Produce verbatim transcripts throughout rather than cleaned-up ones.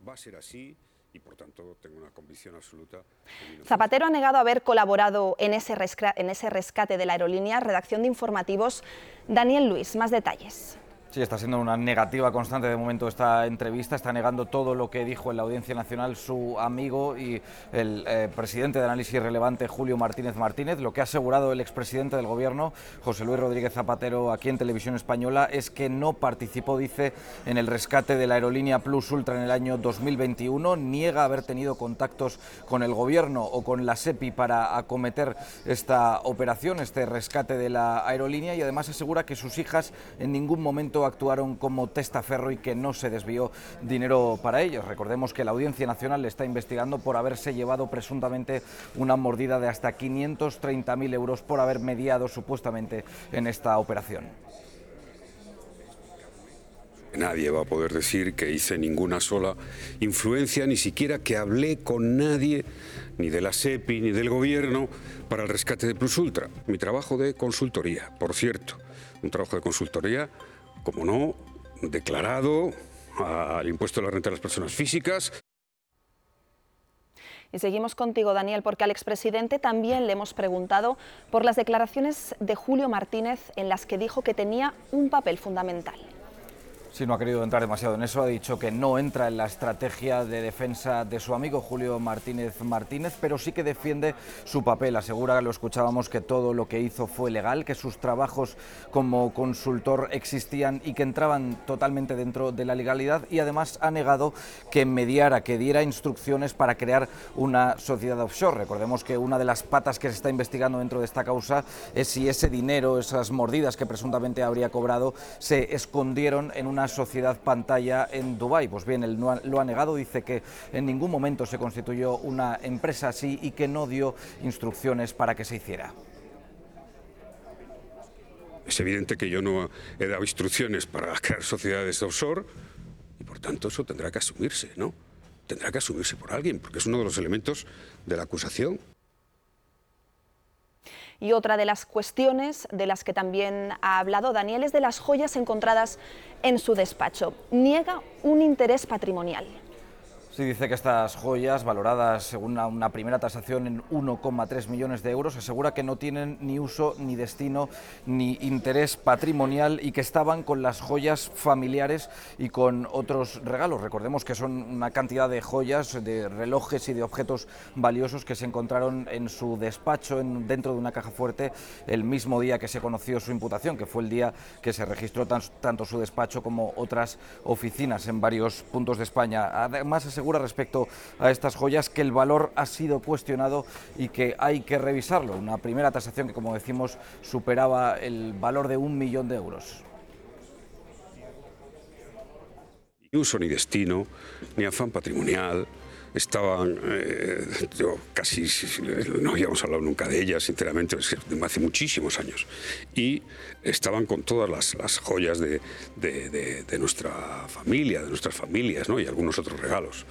va a ser así y, por tanto, tengo una convicción absoluta. Zapatero ha negado haber colaborado en ese, en ese rescate de la aerolínea. Redacción de informativos, Daniel Luis, más detalles. Sí, está siendo una negativa constante de momento esta entrevista, está negando todo lo que dijo en la Audiencia Nacional su amigo y el eh, presidente de Análisis Relevante, Julio Martínez Martínez. Lo que ha asegurado el expresidente del Gobierno, José Luis Rodríguez Zapatero, aquí en Televisión Española, es que no participó, dice, en el rescate de la aerolínea Plus Ultra en el año dos mil veintiuno, niega haber tenido contactos con el Gobierno o con la SEPI para acometer esta operación, este rescate de la aerolínea, y además asegura que sus hijas en ningún momento actuaron como testaferro y que no se desvió dinero para ellos. Recordemos que la Audiencia Nacional le está investigando por haberse llevado presuntamente una mordida de hasta quinientos treinta mil euros por haber mediado supuestamente en esta operación. Nadie va a poder decir que hice ninguna sola influencia, ni siquiera que hablé con nadie, ni de la SEPI, ni del Gobierno, para el rescate de Plus Ultra. Mi trabajo de consultoría, por cierto, un trabajo de consultoría, como no, declarado al impuesto de la renta de las personas físicas. Y seguimos contigo, Daniel, porque al expresidente también le hemos preguntado por las declaraciones de Julio Martínez en las que dijo que tenía un papel fundamental. Sí, no ha querido entrar demasiado en eso, ha dicho que no entra en la estrategia de defensa de su amigo Julio Martínez Martínez, pero sí que defiende su papel. Asegura, lo escuchábamos, que todo lo que hizo fue legal, que sus trabajos como consultor existían y que entraban totalmente dentro de la legalidad, y además ha negado que mediara, que diera instrucciones para crear una sociedad offshore. Recordemos que una de las patas que se está investigando dentro de esta causa es si ese dinero, esas mordidas que presuntamente habría cobrado, se escondieron en una sociedad pantalla en Dubái. Pues bien, él no ha, lo ha negado, dice que en ningún momento se constituyó una empresa así y que no dio instrucciones para que se hiciera. Es evidente que yo no he dado instrucciones para crear sociedades offshore y, por tanto, eso tendrá que asumirse, ¿no? Tendrá que asumirse por alguien, porque es uno de los elementos de la acusación. Y otra de las cuestiones de las que también ha hablado Daniel es de las joyas encontradas en su despacho. Niega un interés patrimonial. Sí, dice que estas joyas, valoradas según una, una primera tasación en uno coma tres millones de euros, asegura que no tienen ni uso, ni destino, ni interés patrimonial y que estaban con las joyas familiares y con otros regalos. Recordemos que son una cantidad de joyas, de relojes y de objetos valiosos que se encontraron en su despacho, en, dentro de una caja fuerte, el mismo día que se conoció su imputación, que fue el día que se registró tan, tanto su despacho como otras oficinas en varios puntos de España. Además, asegura respecto a estas joyas que el valor ha sido cuestionado y que hay que revisarlo. Una primera tasación que, como decimos, superaba el valor de un millón de euros. Ni uso ni destino, ni afán patrimonial. Estaban, eh, yo casi no habíamos hablado nunca de ellas, sinceramente, hace muchísimos años, y estaban con todas las, las joyas de, de, de, de nuestra familia, de nuestras familias, ¿no? Y algunos otros regalos.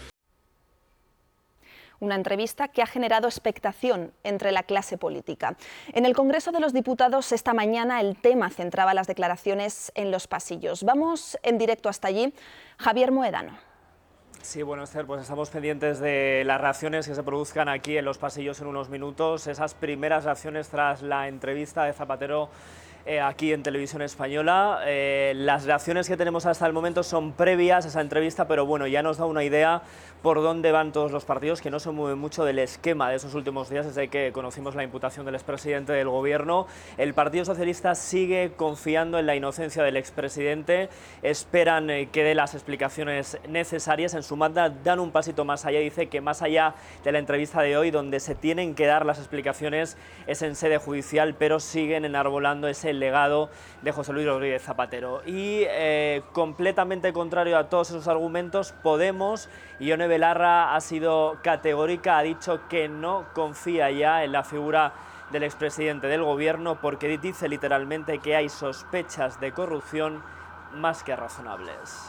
Una entrevista que ha generado expectación entre la clase política. En el Congreso de los Diputados esta mañana el tema centraba las declaraciones en los pasillos. Vamos en directo hasta allí. Javier Moedano. Sí, bueno, Esther, pues estamos pendientes de las reacciones que se produzcan aquí en los pasillos en unos minutos. Esas primeras reacciones tras la entrevista de Zapatero eh, aquí en Televisión Española. Eh, las reacciones que tenemos hasta el momento son previas a esa entrevista, pero bueno, ya nos da una idea por dónde van todos los partidos, que no se mueven mucho del esquema de esos últimos días desde que conocimos la imputación del expresidente del Gobierno. El Partido Socialista sigue confiando en la inocencia del expresidente, esperan eh, que dé las explicaciones necesarias. En su manda dan un pasito más allá, dice que más allá de la entrevista de hoy, donde se tienen que dar las explicaciones, es en sede judicial, pero siguen enarbolando ese legado de José Luis Rodríguez Zapatero. Y eh, completamente contrario a todos esos argumentos, Podemos, y Ione Belarra ha sido categórica, ha dicho que no confía ya en la figura del expresidente del Gobierno porque dice literalmente que hay sospechas de corrupción más que razonables.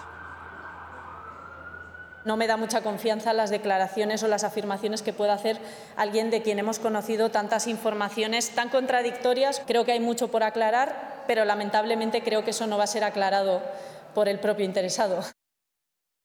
No me da mucha confianza las declaraciones o las afirmaciones que pueda hacer alguien de quien hemos conocido tantas informaciones tan contradictorias. Creo que hay mucho por aclarar, pero lamentablemente creo que eso no va a ser aclarado por el propio interesado.